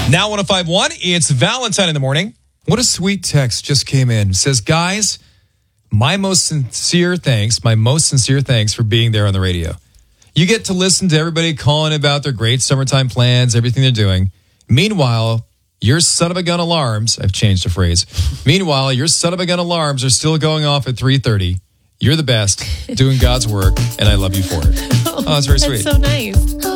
Now 105.1, it's Valentine in the morning. What a sweet text just came in. It says, guys, my most sincere thanks for being there on the radio. You get to listen to everybody calling about their great summertime plans, everything they're doing. Meanwhile, your son of a gun alarms, I've changed the phrase. Meanwhile, your son of a gun alarms are still going off at 3:30. You're the best, doing God's work, and I love you for it. Oh, that's very sweet. That's so nice.